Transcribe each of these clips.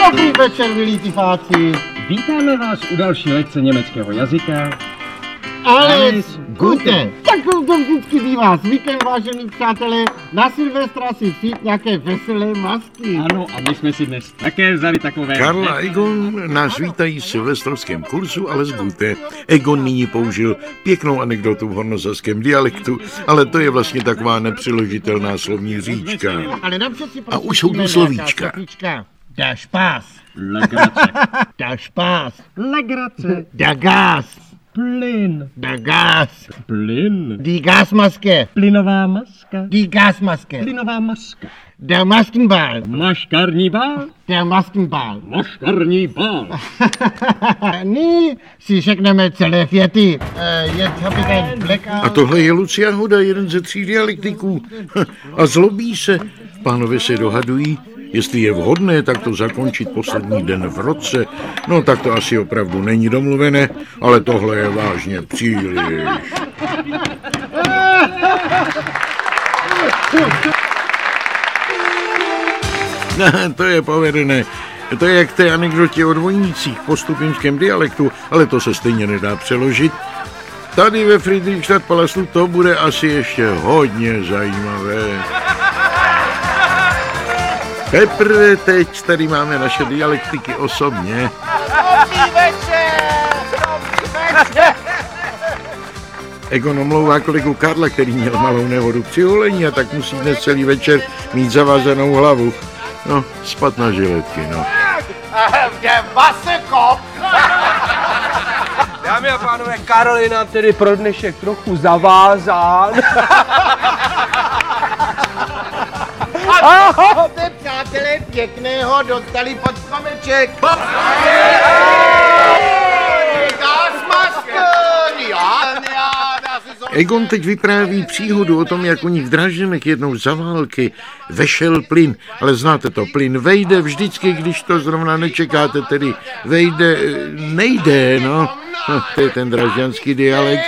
Dobrý večer, milí tyfáci. Vítáme vás u další lekce německého jazyka. Alles Gute. Tak to vždycky bývá zvykem, vážení přátelé. Na Silvestra si vzít nějaké veselé masky. Ano, a my jsme si dnes také vzali takové... Karl a Egon nás vítají v silvestrovském kurzu Alles Gute. Egon nyní použil pěknou anekdotu v hornosaském dialektu, ale to je vlastně taková nepřeložitelná slovní říčka. Ale napřed si A už jsou tu slovíčka. Der Spaß. Legrace. Der Spaß. Legrace. Der Gas. Plyn. Der Gas. Plyn. Die Gasmaske. Plynová maska. Die Gasmaske. Plynová maska. Der Maskenball. Maškarní bál. Der Maskenball. Maškarní bál. Nyní si řekneme celé věty. Je kapitán Blackout. A tohle je Lucia Hoda, jeden ze 3 dialektiků. A zlobí se. Pánové se dohadují, jestli je vhodné takto zakončit poslední den v roce. No tak to asi opravdu není domluvené, ale tohle je vážně příliš. To je povedené. To je jak v té anekdotě o dvojnících po stupimském dialektu, ale to se stejně nedá přeložit. Tady ve Friedrichstadtpalastu to bude asi ještě hodně zajímavé. Teprve teď tady máme naše dialektiky osobně. Dobrý večer! Dobrý večer! Egon omlouvá kolegu Karla, který měl malou nehodu při holení a tak musí dnes celý večer mít zavázanou hlavu. No, spat na žiletky, no. Der Wasserkopf! Dámy a pánové, Karol je nám tedy pro dnešek trochu zavázán. Máte, přátelé, pěkného dostali pod stromeček. Egon teď vypráví příhodu o tom, jak u nich v Dražďanech jednou za války vešel plyn. Ale znáte to, plyn vejde vždycky, když to zrovna nečekáte, tedy vejde, nejde, no. To je ten dražďanský dialekt.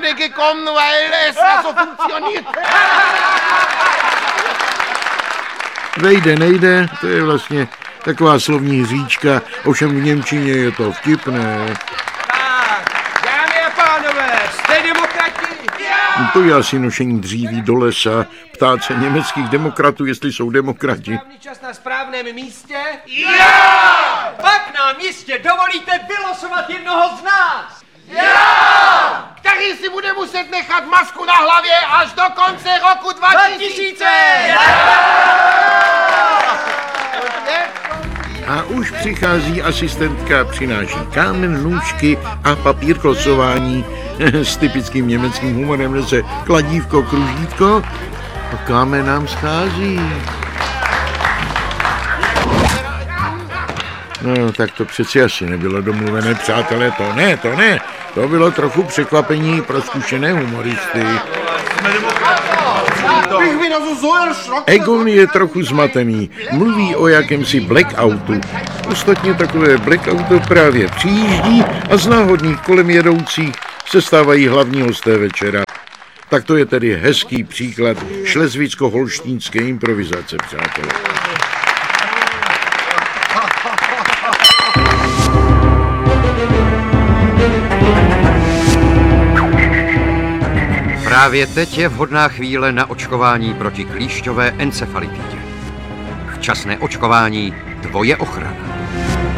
Vejde, nejde, to je vlastně taková slovní říčka, ovšem v němčině je to vtipné. Dámy a pánové, jste demokrati? To je asi nošení dříví do lesa, ptát se německých demokratů, jestli jsou demokrati. Správný čas na správném místě? Já! Pak nám jistě dovolíte vylosovat jednoho z nás! Který si bude muset nechat masku na hlavě až do konce roku 2000! A už přichází asistentka, přináší kámen, nůžky a papír k losování. S typickým německým humorem nese kladívko, kružítko a kámen nám schází. No, tak to přeci asi nebylo domluvené, přátelé, to ne. To bylo trochu překvapení pro zkušené humoristy. Egon je trochu zmatený, mluví o jakémsi blackoutu. Ostatně takové blackouto právě přijíždí a z náhodných kolem jedoucích se stávají hlavní hosté večera. Tak to je tedy hezký příklad šlezvicko-holštínské improvizace, přátelé. Právě teď je vhodná chvíle na očkování proti klíšťové encefalitidě. Včasné očkování, tvoje ochrana.